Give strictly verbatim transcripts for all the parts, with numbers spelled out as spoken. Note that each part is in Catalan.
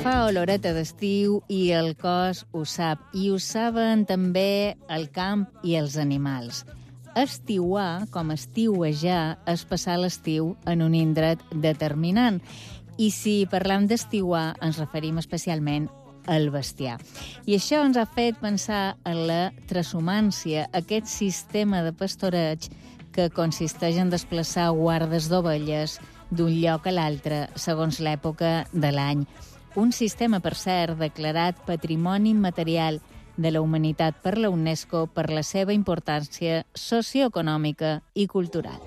fa oloreta d'estiu i el cos ho sap. I ho saben també el camp i els animals. Estiuar, com estiuejar, és passar l'estiu en un indret determinant. I si parlam d'estiuar, ens referim especialment al bestiar. I això ens ha fet pensar en la transhumància, aquest sistema de pastoreig que consisteix en desplaçar guardes d'ovelles d'un lloc a l'altre, segons l'època de l'any. Un sistema, per cert, declarat Patrimoni Immaterial de la Humanitat per la UNESCO per la seva importància socioeconòmica i cultural.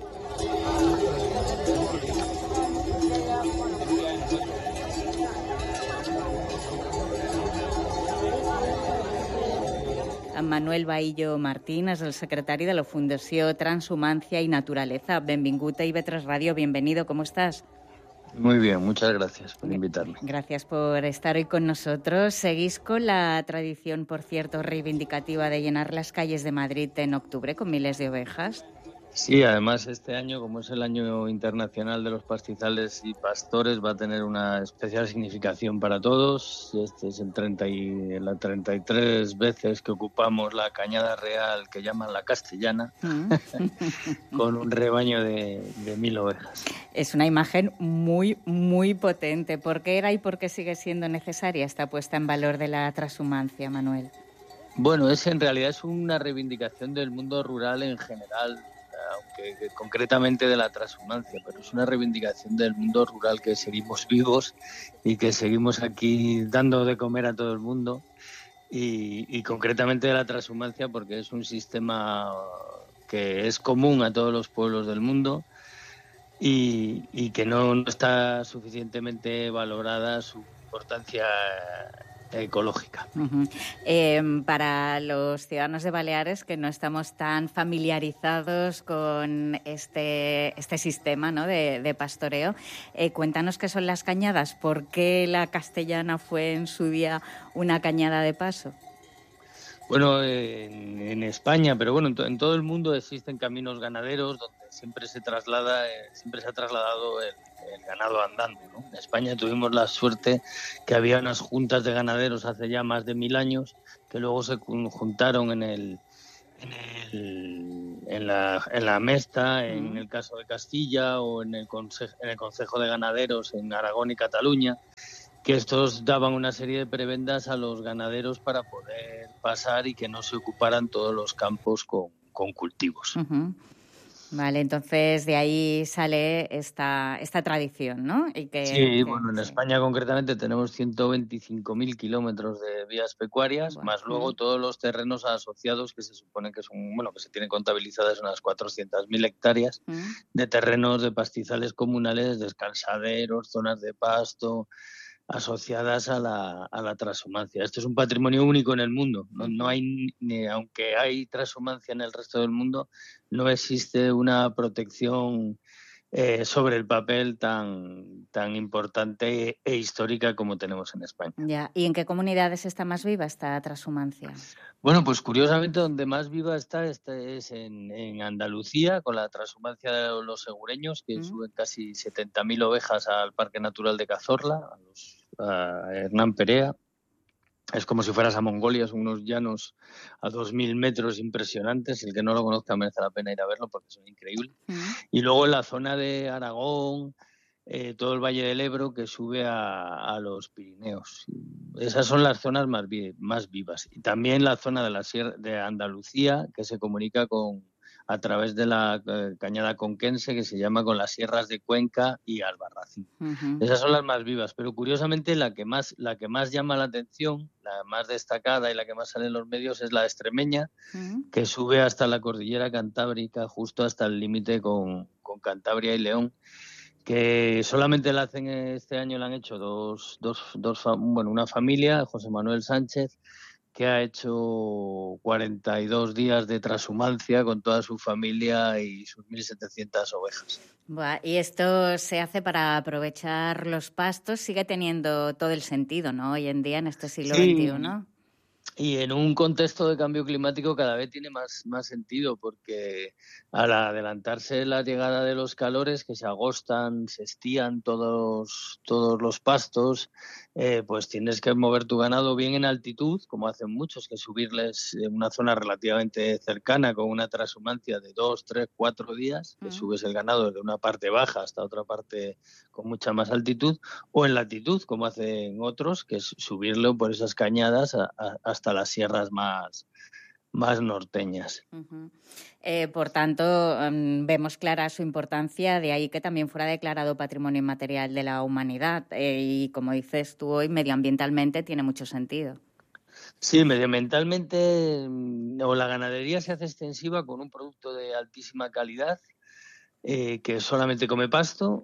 En Manuel Bahillo Martín és el secretari de la Fundació Transhumància i Naturaleza. Benvingut a I V tres Radio, bienvenido, ¿cómo estás? Muy bien, muchas gracias por invitarme. Gracias por estar hoy con nosotros. Seguís con la tradición, por cierto, reivindicativa de llenar las calles de Madrid en octubre con miles de ovejas. Sí, además este año, como es el año internacional de los pastizales y pastores, va a tener una especial significación para todos. Este es el treinta y, la treinta y tres veces que ocupamos la Cañada Real, que llaman la Castellana, mm. con un rebaño de, de mil ovejas. Es una imagen muy, muy potente. ¿Por qué era y por qué sigue siendo necesaria esta puesta en valor de la transhumancia, Manuel? Bueno, es en realidad es una reivindicación del mundo rural en general, aunque concretamente de la transhumancia, pero es una reivindicación del mundo rural, que seguimos vivos y que seguimos aquí dando de comer a todo el mundo, y, y concretamente de la transhumancia porque es un sistema que es común a todos los pueblos del mundo y, y que no, no está suficientemente valorada su importancia ecológica. Uh-huh. Eh, para los ciudadanos de Baleares que no estamos tan familiarizados con este, este sistema, ¿no?, de, de pastoreo, eh, cuéntanos qué son las cañadas. ¿Por qué la Castellana fue en su día una cañada de paso? Bueno, en, en España, pero bueno, en, to, en todo el mundo existen caminos ganaderos donde siempre se traslada, eh, siempre se ha trasladado el, el ganado andando, ¿no? En España tuvimos la suerte que había unas juntas de ganaderos hace ya más de mil años que luego se juntaron en el, en el, en la, en la Mesta, en el caso de Castilla, o en el Consejo, en el Consejo de Ganaderos en Aragón y Cataluña, que estos daban una serie de prebendas a los ganaderos para poder pasar y que no se ocuparan todos los campos con, con cultivos. Uh-huh. Vale, entonces de ahí sale esta, esta tradición, ¿no? Y que, sí, que, bueno, en sí. España concretamente tenemos ciento veinticinco mil kilómetros de vías pecuarias, bueno, más luego uh-huh. todos los terrenos asociados que se supone que son, bueno, que se tienen contabilizadas unas cuatrocientas mil hectáreas uh-huh. de terrenos de pastizales comunales, descansaderos, zonas de pasto, asociadas a la, a la transhumancia. Esto es un patrimonio único en el mundo. No, no hay, ni, aunque hay transhumancia en el resto del mundo, no existe una protección eh, sobre el papel tan, tan importante e histórica como tenemos en España. Ya. ¿Y en qué comunidades está más viva esta transhumancia? Bueno, pues curiosamente donde más viva está, está es en, en Andalucía, con la transhumancia de los segureños, que mm. suben casi setenta mil ovejas al Parque Natural de Cazorla, a, los, a Hernán Perea. Es como si fueras a Mongolia, son unos llanos a dos mil metros impresionantes. El que no lo conozca merece la pena ir a verlo porque son increíbles. Mm. Y luego en la zona de Aragón, eh, todo el Valle del Ebro, que sube a, a los Pirineos. Esas son las zonas más, vi- más vivas. Y también la zona de la Sierra de Andalucía, que se comunica con a través de la eh, cañada conquense, que se llama con las sierras de Cuenca y Albarracín. Uh-huh. Esas son las más vivas, pero curiosamente la que más la que más llama la atención, la más destacada y la que más sale en los medios es la extremeña, uh-huh. que sube hasta la cordillera cantábrica, justo hasta el límite con, con Cantabria y León, que solamente la hacen este año, la han hecho dos, dos, dos bueno, una familia, José Manuel Sánchez, que ha hecho cuarenta y dos días de transhumancia con toda su familia y sus mil setecientas ovejas. Buah, y esto se hace para aprovechar los pastos, sigue teniendo todo el sentido, ¿no? Hoy en día, en este siglo sí. veintiuno. Y en un contexto de cambio climático cada vez tiene más, más sentido, porque al adelantarse la llegada de los calores, que se agostan, se estían todos, todos los pastos, eh, pues tienes que mover tu ganado bien en altitud, como hacen muchos, que subirles en una zona relativamente cercana con una transhumancia de dos, tres, cuatro días, que mm. subes el ganado de una parte baja hasta otra parte con mucha más altitud, o en latitud, como hacen otros, que es subirlo por esas cañadas a, a, hasta las sierras más, más norteñas. Uh-huh. Eh, por tanto, um, vemos clara su importancia, de ahí que también fuera declarado Patrimonio Inmaterial de la Humanidad. Eh, y como dices tú hoy, medioambientalmente tiene mucho sentido. Sí, medioambientalmente, o la ganadería se hace extensiva con un producto de altísima calidad, eh, que solamente come pasto,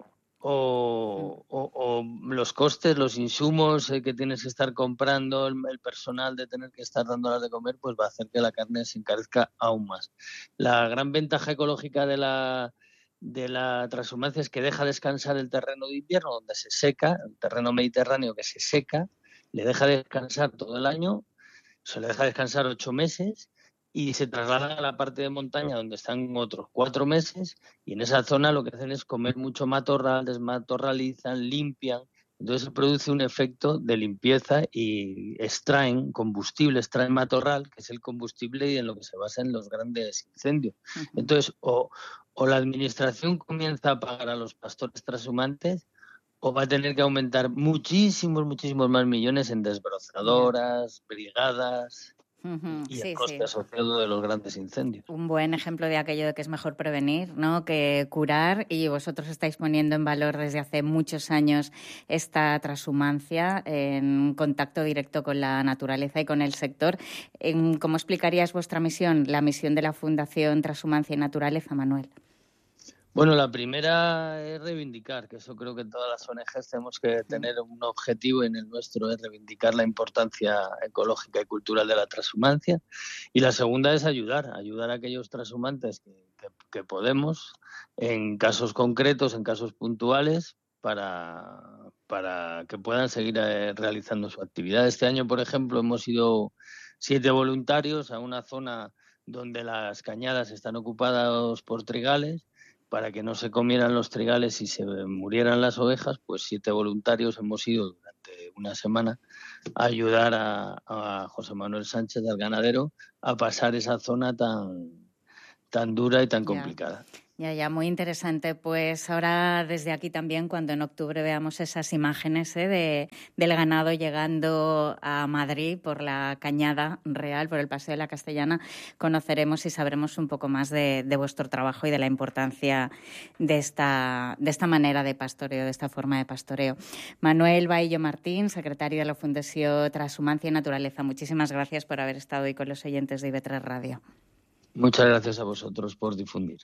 O, o, o los costes, los insumos eh, que tienes que estar comprando, el, el personal de tener que estar dándolas de comer, pues va a hacer que la carne se encarezca aún más. La gran ventaja ecológica de la, de la transhumancia es que deja descansar el terreno de invierno, donde se seca, el terreno mediterráneo que se seca, le deja descansar todo el año, se le deja descansar ocho meses, y se trasladan a la parte de montaña donde están otros cuatro meses, y en esa zona lo que hacen es comer mucho matorral, desmatorralizan, limpian, entonces se produce un efecto de limpieza y extraen combustible, extraen matorral, que es el combustible y en lo que se basa en los grandes incendios. Uh-huh. Entonces, o, o la administración comienza a pagar a los pastores trashumantes, o va a tener que aumentar muchísimos, muchísimos más millones en desbrozadoras, brigadas... Uh-huh. y el sí, coste sí. asociado de los grandes incendios. Un buen ejemplo de aquello de que es mejor prevenir, ¿no?, que curar, y vosotros estáis poniendo en valor desde hace muchos años esta transhumancia en contacto directo con la naturaleza y con el sector. ¿Cómo explicarías vuestra misión, la misión de la Fundación Transhumancia y Naturaleza, Manuel? Bueno, la primera es reivindicar, que eso creo que en todas las O N Ges tenemos que tener un objetivo, y en el nuestro es reivindicar la importancia ecológica y cultural de la transhumancia. Y la segunda es ayudar, ayudar a aquellos transhumantes que, que, que podemos, en casos concretos, en casos puntuales, para, para que puedan seguir eh, realizando su actividad. Este año, por ejemplo, hemos ido siete voluntarios a una zona donde las cañadas están ocupadas por trigales. Para que no se comieran los trigales y se murieran las ovejas, pues siete voluntarios hemos ido durante una semana a ayudar a, a José Manuel Sánchez, al ganadero, a pasar esa zona tan, tan dura y tan complicada. Ya, ya, muy interesante. Pues ahora desde aquí también, cuando en octubre veamos esas imágenes ¿eh? de, del ganado llegando a Madrid por la Cañada Real, por el Paseo de la Castellana, conoceremos y sabremos un poco más de, de vuestro trabajo y de la importancia de esta, de esta manera de pastoreo, de esta forma de pastoreo. Manuel Baillo Martín, secretario de la Fundación Transhumancia y Naturaleza, muchísimas gracias por haber estado hoy con los oyentes de I V tres Radio. Muchas gracias a vosotros por difundir.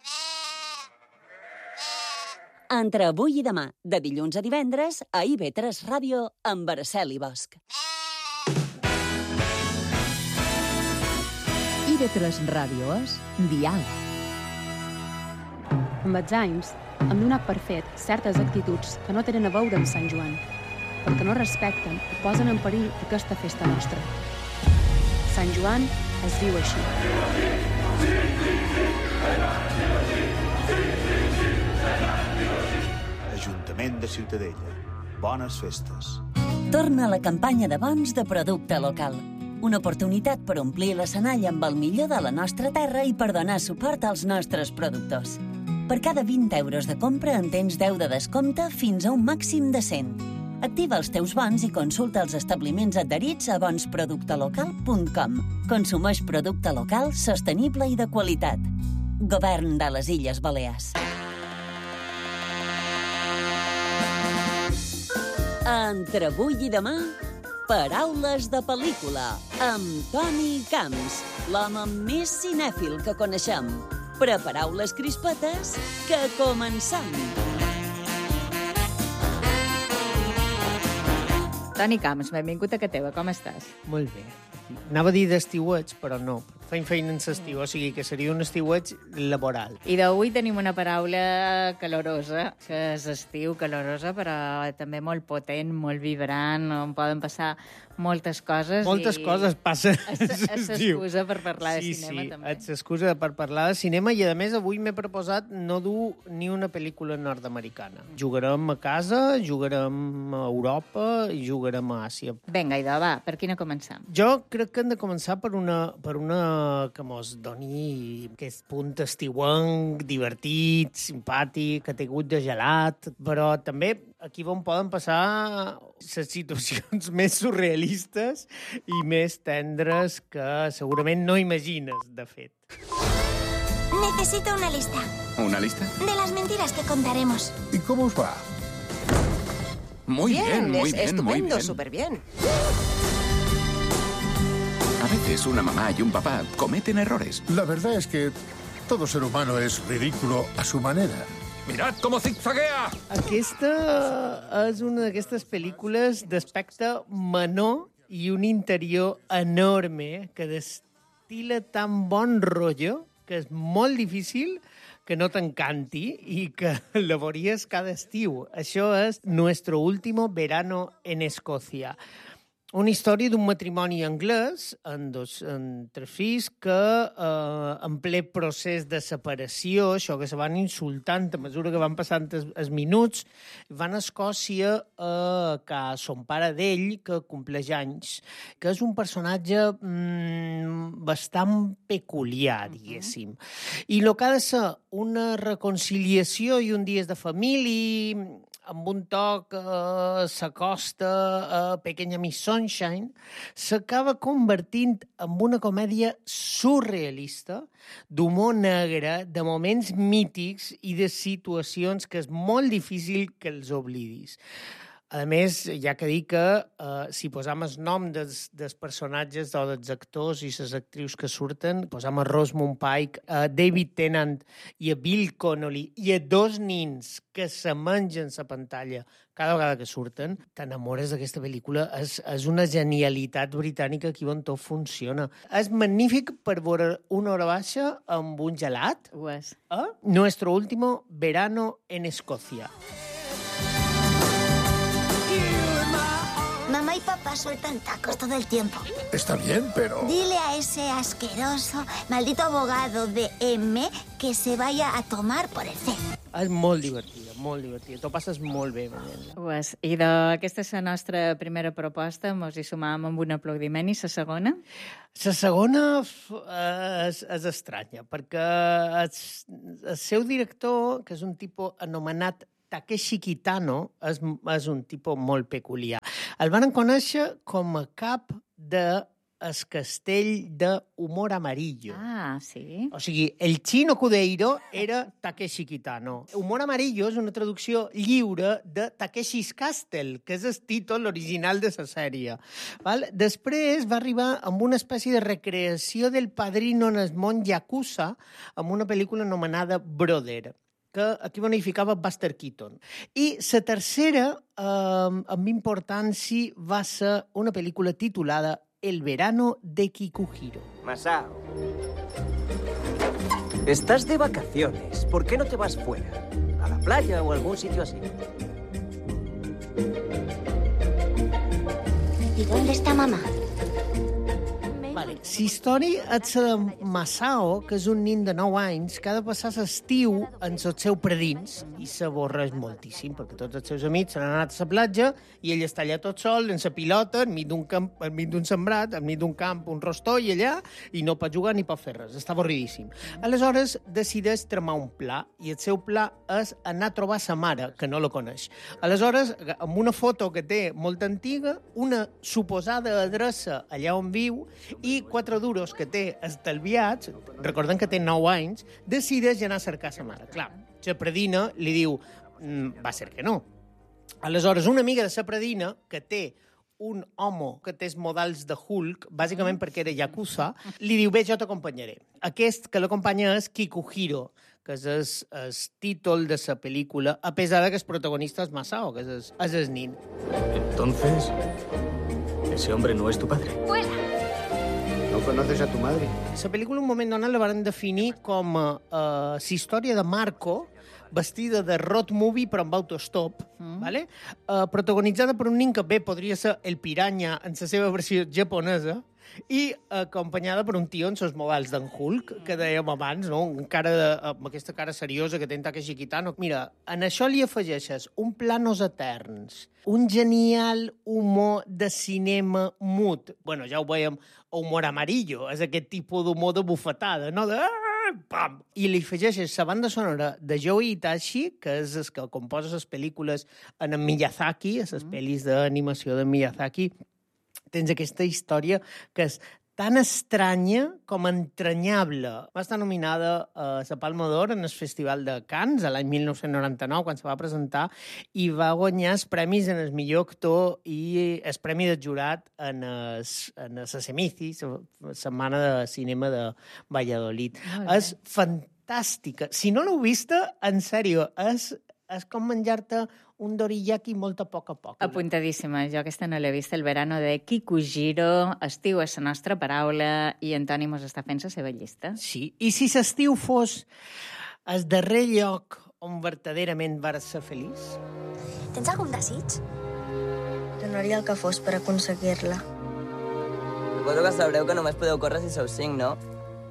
Entre avui i demà, de dilluns a divendres, a I V tres Ràdio, amb Araceli Bosch. I V tres Ràdio és diàleg. Amb els anys, hem donat per fet certes actituds que no tenen a veure amb Sant Joan, perquè no respecten i posen en perill aquesta festa nostra. Sant Joan es diu així. Ajuntament de Ciutadella. Bones festes. Torna la campanya de bons de producte local. Una oportunitat per omplir l'escenari amb el millor de la nostra terra i per donar suport als nostres productors. Per cada vint euros de compra en tens deu de descompte fins a un màxim de cent. Activa els teus bons i consulta els establiments adherits a bons producte local punt com. Consumeix producte local, sostenible i de qualitat. Govern de les Illes Balears. Entre avui i demà, paraules de pel·lícula, amb Toni Camps, l'home més cinèfil que coneixem. Prepareu les crispetes, que comencem! Toni Camps, benvingut a Ca Teva, com estàs? Molt bé. Anava a dir d'estiuets, però no, feim feina en l'estiu, o sigui que seria un estiuet laboral. I d'avui tenim una paraula calorosa, que és estiu, calorosa, però també molt potent, molt vibrant, on poden passar moltes coses. Moltes i... coses passen a l'estiu. És l'excusa per parlar de sí, cinema, sí, també. Sí, és l'excusa per parlar de cinema i, a més, avui m'he proposat no dur ni una pel·lícula nord-americana. Jugarem a casa, jugarem a Europa i jugarem a Àsia. Vinga, idò, va, per quina començam? Jo crec que hem de començar per una, per una que mos doni aquest punt estiuenc, divertit, simpàtic, que té hagut de gelat, però també aquí on poden passar les situacions més surrealistes i més tendres que segurament no imagines, de fet. Necesito una lista. ¿Una lista? De las mentiras que contaremos. ¿Y cómo os va? Muy bien, muy bien, estupendo, muy bien. súper bien. A veces una mamá y un papá cometen errores. La verdad es que todo ser humano es ridículo a su manera. Mirad cómo zigzaguea! Aquesta és una d'aquestes pel·lícules d'aspecte menor i un interior enorme que destila tan bon rotllo que és molt difícil que no t'encanti i que la veuries cada estiu. Això és Nuestro último verano en Escòcia. Una història d'un matrimoni anglès en, dos, en tres fills que eh, en ple procés de separació, això que se van insultant a mesura que van passant els, els minuts, van a Escòcia a que son pare d'ell, que compleix anys, que és un personatge mm, bastant peculiar, diguéssim. I el que ha de ser una reconciliació i un dies de família amb un toc eh, s'acosta a Pequeña Miss Sunshine, s'acaba convertint en una comèdia surrealista, d'humor negre, de moments mítics i de situacions que és molt difícil que els oblidis. A més, ja que dir que eh, si posam el nom dels, dels personatges o dels actors i les actrius que surten, posam a Rosamund Pike, a David Tennant i a Bill Connolly i a dos nins que se mengen la pantalla cada vegada que surten, t'enamores d'aquesta pel·lícula. És, és una genialitat britànica aquí on tot funciona. És magnífic per veure una hora baixa amb un gelat. Ho és. Eh? Nuestro último verano en Escòcia. Mamá y papá sueltan tacos todo el tiempo. Está bien, pero... Dile a ese asqueroso, maldito abogado de M que se vaya a tomar por el C. És molt divertida, molt divertida. T'ho passes molt bé. Ho és. I d'aquesta és la nostra primera proposta. Mos hi sumàvem amb un aplaudiment. I la segona? La segona és, és estranya, perquè el, el seu director, que és un tipus anomenat Takeshi Kitano, és, és un tipus molt peculiar. El van conèixer com a cap de el castell d'Humor Amarillo. Ah, sí? O sigui, el Chino Cudeiro era Takeshi Kitano. Humor Amarillo és una traducció lliure de Takeshi's Castle, que és el títol original de la sèrie. Val? Després va arribar amb una espècie de recreació del Padrino en el món Yakuza, amb una pel·lícula anomenada Brother, que aquí bonificava Buster Keaton. I la tercera, eh, amb importància, va ser una pel·lícula titulada El verano de Kikuhiro. Masao, estás de vacaciones. ¿Por qué no te vas fuera? ¿A la playa o algún sitio así? ¿Y dónde está mamá? Vale. La història és de Masao, que és un nin de nou anys, que ha de passar l'estiu en el seu predins i s'avorreix moltíssim, perquè tots els seus amics s'han anat a la platja i ell està allà tot sol, en la pilota, enmig d'un camp, enmig d'un sembrat, enmig d'un camp, un rostoll allà, i no pot jugar ni pot fer res. Està avorridíssim. Aleshores, decideix tramar un pla, i el seu pla és anar a trobar sa mare, que no la coneix. Aleshores, amb una foto que té molt antiga, una suposada adreça allà on viu, i quatre duros que té estalviats, recordem que té nou anys, decideix anar a cercar sa mare. Clar, la predina li diu, mm, va ser que no. Aleshores, una amiga de la predina, que té un home que té els modals de Hulk, bàsicament perquè era Yakuza, li diu, bé, jo t'acompanyaré. Aquest que l'acompanya és Kikuhiro, que és el, el títol de la pel·lícula, a pesar de que el protagonista és Masao, que és, és el nin. Entonces, ¿ese hombre no es tu padre? ¡Fuera! No ¿No conoces a tu madre? La pel·lícula, un moment donat, la van definir com a uh, la història de Marco, vestida de road movie però amb autostop, mm. vale? uh, protagonitzada per un nen que bé podria ser el Piranha en la seva versió japonesa i acompanyada per un tio en els models d'en Hulk, que dèiem abans, no? Un cara de, amb aquesta cara seriosa que té en Takeshi-Kitano. Mira, en això li afegeixes un planos eterns, un genial humor de cinema mut. Bueno, ja ho veiem, humor amarillo, és aquest tipus d'humor de bufetada, no? De... Pam! I li afegeixes la banda sonora de Joe Itachi, que és el que composa les pel·lícules en Miyazaki, les mm. pel·lis d'animació de Miyazaki. Tens aquesta història que és tan estranya com entranyable. Va estar nominada a la Palma d'Or en el Festival de Cannes l'any mil nou-cents noranta-nou, quan se va presentar, i va guanyar els premis en el millor actor i el premi del jurat en el, en el Semici, la Setmana de Cinema de Valladolid. És fantàstica. Si no l'heu vista, en sèrio, és, és com menjar-te un doriyaki molt a poc a poc. Apuntadíssima. Jo aquesta no l'he vist, El verano de Kikujiro. Estiu és la nostra paraula i Antoni mos està fent la seva llista. Sí, i si l'estiu fos el darrer lloc on verdaderament vas ser feliç? Tens algun desig? Donaria el que fos per aconseguir-la. Suposo que sabreu que només podeu córrer si sou cinc, no?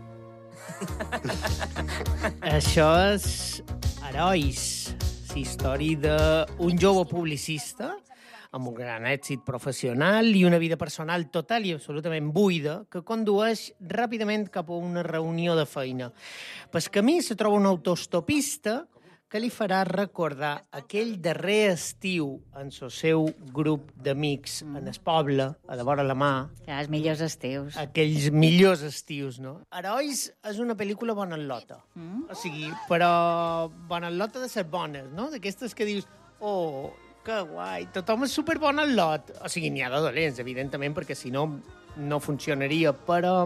Això és Herois, la història d'un jove publicista amb un gran èxit professional i una vida personal total i absolutament buida que condueix ràpidament cap a una reunió de feina. Pel camí se troba un autostopista que li farà recordar aquell darrer estiu en el seu grup d'amics mm. en el poble, a de vora la mà. Ja, els millors estius. Aquells millors estius, no? Herois és una pel·lícula bonalota. Mm. O sigui, però bonalota de ser bones, no? D'aquestes que dius, oh, que guai, tothom és super bonalot. O sigui, n'hi ha de dolents, evidentment, perquè si no, no funcionaria, però...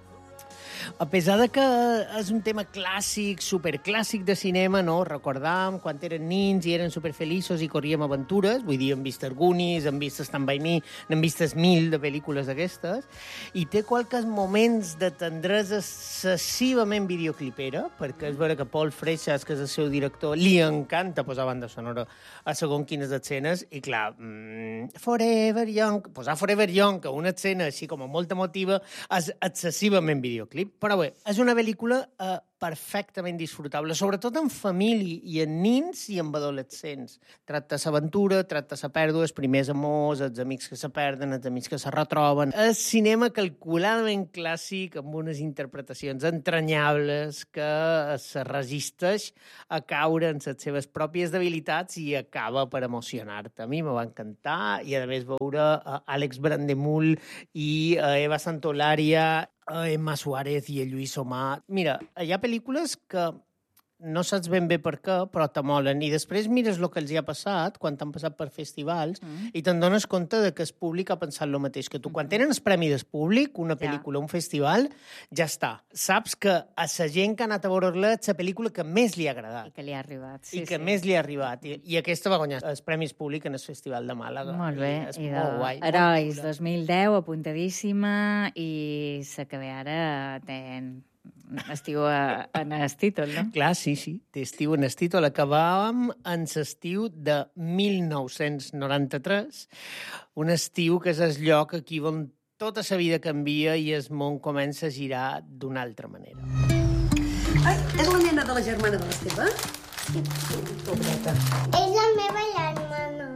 A pesar de que és un tema clàssic, superclàssic de cinema, no? Recordam quan eren nins i eren superfeliços i corríem aventures, vull dir, hem vist Goonies, hem vist Stand By Me, n'hem vist mil de pel·lícules d'aquestes, i té qualques moments de tendresa excessivament videoclipera, perquè és vera que Paul Freixas, que és el seu director, li encanta posar banda sonora a segons quines escenes, i clar, mmm, Forever Young, posar Forever Young, que una escena així com a molt emotiva, és excessivament videoclip. Però bé, és una pel·lícula eh, perfectament disfrutable, sobretot en família i en nins i en adolescents. Tracta l'aventura, tracta la pèrdua, els primers amors, els amics que se perden, els amics que se retroben. És cinema calculadament clàssic, amb unes interpretacions entranyables que se resisteix a caure en les seves pròpies debilitats i acaba per emocionar-te. A mi me va encantar i, a més, veure uh, Àlex Brandemul i uh, Eva Santolària, Emma Suárez i el Lluís Omar. Mira, hi ha pel·lícules que no saps ben bé per què, però t'amolen. I després mires el que els hi ha passat quan t'han passat per festivals mm. i te'n dones compte de que el públic ha pensat el mateix que tu. Quan tenen el premi del públic, una pel·lícula, ja. un festival, ja està. Saps que a la gent que ha anat a veure-la és la pel·lícula que més li ha agradat. I que li ha arribat. Sí, I que sí. més li ha arribat. I, I aquesta va guanyar els premis públics en el Festival de Màlaga. Molt bé. I és I molt guai. Herois, dos mil deu, apuntadíssima, i s'acaba ara ten... estiu a, en el títol, no? Clar, sí, sí, té estiu en el títol. Acabàvem en l'estiu de mil nou-cents noranta-tres, un estiu que és el lloc aquí on tota la vida canvia i el món comença a girar d'una altra manera. Ai, és la nena de la germana de l'Esteve? Sí, pobreta. És la meva germana.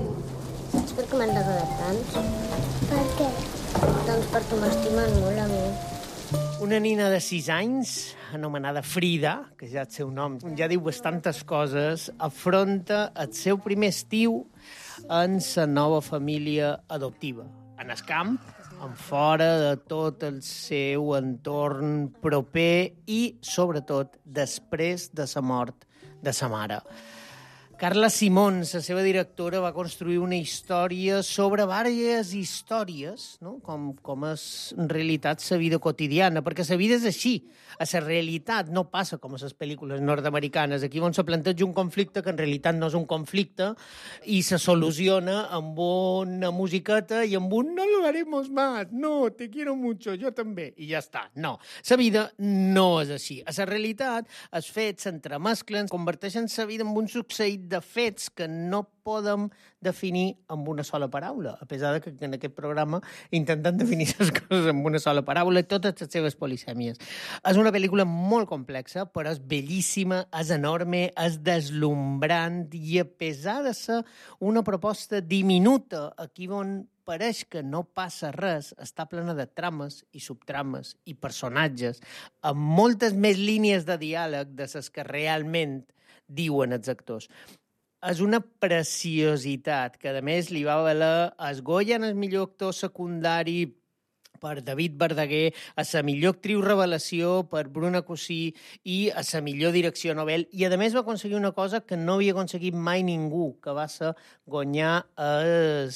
Saps per què m'han regalat tants? Per què? Doncs perquè m'estimen molt a mi. Una nina de sis anys, anomenada Frida, que ja el seu nom ja diu bastantes coses, afronta el seu primer estiu en la nova família adoptiva. En el camp, en fora de tot el seu entorn proper i, sobretot, després de la mort de sa mare. Carla Simón, la seva directora, va construir una història sobre diverses històries, no? com, com és en realitat la vida quotidiana, perquè la vida és així. A la realitat no passa com a les pel·lícules nord-americanes, aquí on se planteja un conflicte que en realitat no és un conflicte i se soluciona amb una musiqueta i amb un no lo haremos más, no, te quiero mucho, jo també, i ja està. No, la vida no és així. A la realitat, els fets s'entremesclen, converteixen la vida en un succeït de fets que no podem definir amb una sola paraula, a pesar de que en aquest programa intenten definir les coses amb una sola paraula, totes les seves polisèmies. És una pel·lícula molt complexa, però és bellíssima, és enorme, és deslumbrant i a pesar de ser una proposta diminuta, aquí on pareix que no passa res, està plena de trames i subtrames i personatges, amb moltes més línies de diàleg de les que realment diuen els actors. És una preciositat, que a més li va valer el Goya en el millor actor secundari per David Verdaguer, a la millor actriu revelació per Bruna Cosí i a la millor direcció Nobel. I a més va aconseguir una cosa que no havia aconseguit mai ningú, que va ser guanyar el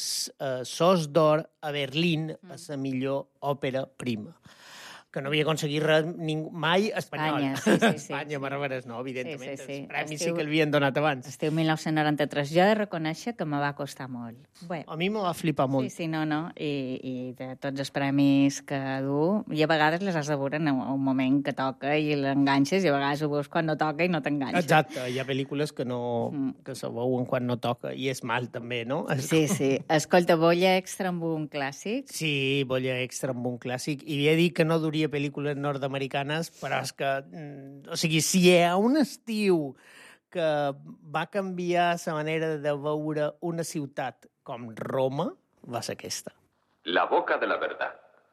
Sos d'Or a Berlín a la millor òpera prima, que no havia aconseguit res ningú, mai espanyol. Espanya, sí, sí, sí. Espanya, Bàrbares, no, evidentment. Sí, sí, sí. Els premis Estiu... sí que l'havien donat abans. Estiu mil nou-cents noranta-tres. Jo he de reconèixer que me va costar molt. Bé. A mi me va flipar molt. Sí, sí, no, no. I, i de tots els premis que du, i a vegades les has de veure en un moment que toca i l'enganxes, i a vegades ho veus quan no toca i no t'enganxes. Exacte, hi ha pel·lícules que no mm. que se veuen quan no toca, i és mal també, no? Sí, sí. Escolta, Bolla Extra amb un clàssic. Sí, Bolla Extra amb un clàssic. I havia dit que no duria pel·lícules nord-americanes, però és que... O sigui, si hi ha un estiu que va canviar la manera de veure una ciutat com Roma, va ser aquesta. La boca de la verdad.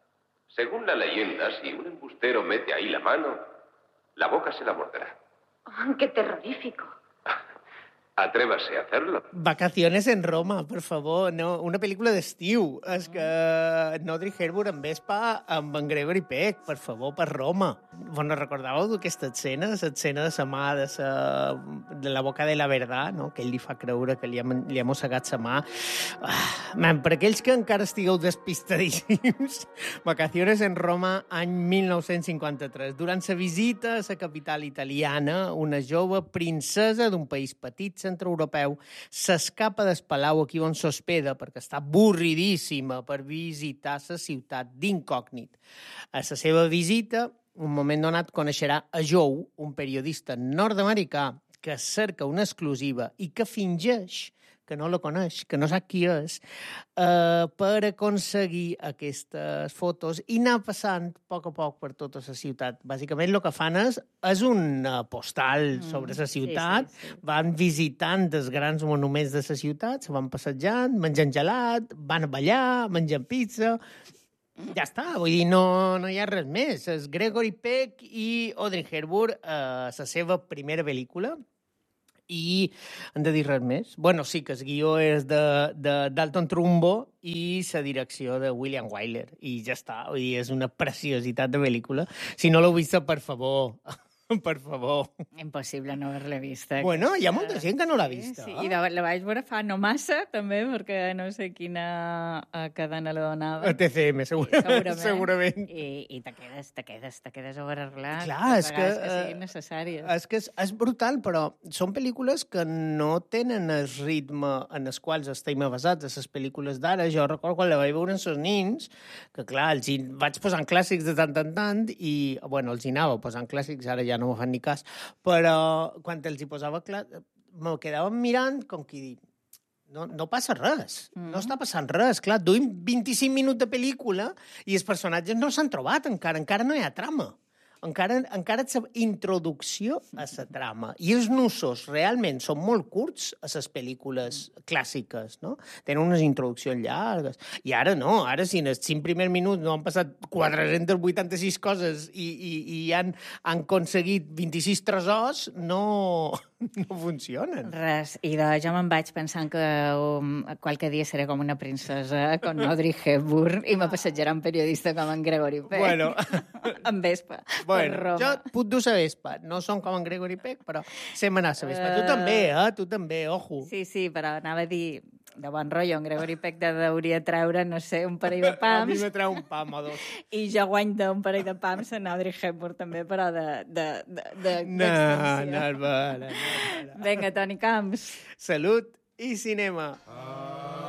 Según la leyenda, si un embustero mete ahí la mano, la boca se la morderá. Oh, ¡qué terrorífico! Atrévase a hacerlo. Vacaciones en Roma, per favor. No, una pel·lícula d'estiu. És que Audrey Hepburn en Vespa amb en Gregory Peck, per favor, per Roma. Vos no recordàveu d'aquesta escena? L'escena de sa mà, de, sa, de la boca de la verdad, no? Que ell li fa creure que li ha, li ha mossegat sa mà. Ah, man, per aquells que encara estigueu despistadíssims, Vacaciones en Roma, any mil nou-cents cinquanta-tres. Durant sa visita a la capital italiana, una jove princesa d'un país petit centroeuropeu s'escapa del palau aquí on s'hospeda perquè està avorridíssima per visitar la ciutat d'incògnit. A la seva visita, un moment donat, coneixerà a Joe, un periodista nord-americà que cerca una exclusiva i que fingeix que no la coneix, que no sap qui és, eh, per aconseguir aquestes fotos i anar passant a poc a poc per tota la ciutat. Bàsicament el que fan és, és un postal sobre la ciutat, sí, sí, sí. Van visitant els grans monuments de la ciutat, se van passejant, menjant gelat, van a ballar, menjant pizza... Ja està, vull dir, no, no hi ha res més. És Gregory Peck i Audrey Hepburn, eh, la seva primera pel·lícula, i hem de dir res més? Bueno, sí, que el guió és de, de Dalton Trumbo i la direcció de William Wyler. I ja està, vull dir, és una preciositat de pel·lícula. Si no l'heu vista, per favor... Per favor. Impossible no haver-la vista. Bueno, hi ha molta gent que no l'ha vista. Sí, i la, la vaig veure fa no massa, també, perquè no sé quina cadena la donava. A T C M, segurament. segurament. segurament. I, i te quedes, te quedes, te quedes a veure-la. Clar, és que... que siguin necessàries. És que és, és brutal, però són pel·lícules que no tenen el ritme en els quals estem basats, a les pel·lícules d'ara. Jo recordo quan la vaig veure amb els nins, que clar, els hi vaig posant clàssics de tant en tant, i, bueno, els hi anava posant clàssics, ara ja no me fan ni cas, però quan els hi posava clar, me quedàvem mirant com qui dic, no, no passa res, mm. no està passant res, clar, duim vint-i-cinc minuts de pel·lícula i els personatges no s'han trobat encara, encara no hi ha trama. Encara, encara és la introducció a la trama. I els nusos realment són molt curts a les pel·lícules clàssiques, no? Tenen unes introduccions llargues. I ara no, ara si en els cinc primers minuts no han passat quatre-centes vuitanta-sis coses i, i, i han, han aconseguit vint-i-sis tresors, no... no funcionen. Res, i de, jo me'n vaig pensant que um, qualque dia seré com una princesa con Audrey Hepburn i me passejarà un periodista com en Gregory Peck. Bueno. En Vespa, bueno, per Roma. Jo puc dur la Vespa. No som com en Gregory Peck, però sé manar la Vespa. Uh... Tu també, eh? Tu també, ojo. Sí, sí, però anava a dir... De bon rotllo, en Gregory Peck de deuria treure, no sé, un parell de pams. A mi me treu un pam o dos. I jo guany d'un parell de pams en Audrey Hepburn també, però de... de, de, de no, no, no, no, no. Vinga, Toni Camps. Salut i cinema. Ah.